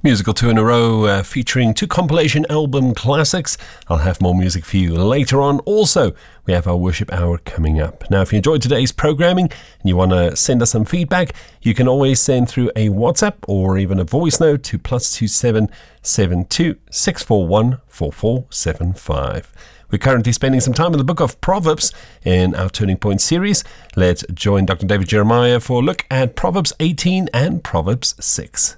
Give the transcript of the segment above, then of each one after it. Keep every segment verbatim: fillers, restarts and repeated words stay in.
Musical two in a row uh, featuring two compilation album classics. I'll have more music for you later on. Also, we have our worship hour coming up. Now, if you enjoyed today's programming and you want to send us some feedback, you can always send through a WhatsApp or even a voice note to plus two seven seven two six four one four four seven five. We're currently spending some time in the book of Proverbs in our Turning Point series. Let's join Doctor David Jeremiah for a look at Proverbs eighteen and Proverbs six.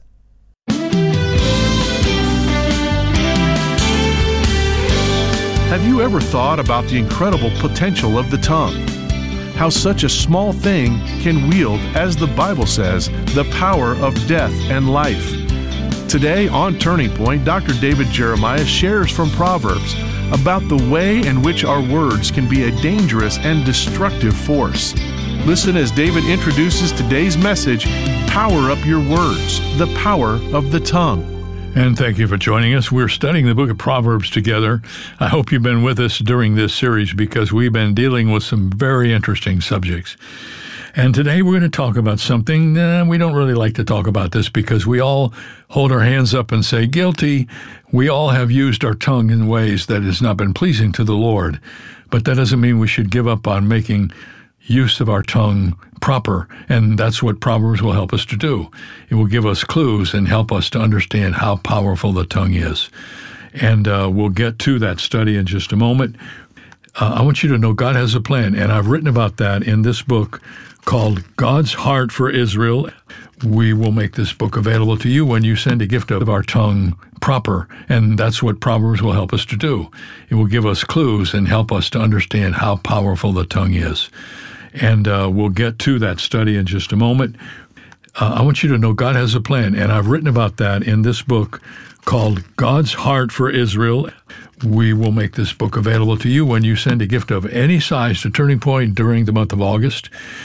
Have you ever thought about the incredible potential of the tongue? How such a small thing can wield, as the Bible says, the power of death and life. Today on Turning Point, Doctor David Jeremiah shares from Proverbs about the way in which our words can be a dangerous and destructive force. Listen as David introduces today's message, Power Up Your Words, the Power of the Tongue. And thank you for joining us. We're studying the book of Proverbs together. I hope you've been with us during this series because we've been dealing with some very interesting subjects. And today we're going to talk about something, uh, we don't really like to talk about this because we all hold our hands up and say, guilty. We all have used our tongue in ways that has not been pleasing to the Lord. But that doesn't mean we should give up on making use of our tongue proper, and that's what Proverbs will help us to do. It will give us clues and help us to understand how powerful the tongue is. And uh, we'll get to that study in just a moment. Uh, I want you to know God has a plan, and I've written about that in this book called God's Heart for Israel. We will make this book available to you when you send a gift of our tongue proper, and that's what Proverbs will help us to do. It will give us clues and help us to understand how powerful the tongue is. And uh, we'll get to that study in just a moment. Uh, I want you to know God has a plan, and I've written about that in this book called God's Heart for Israel. We will make this book available to you when you send a gift of any size to Turning Point during the month of August.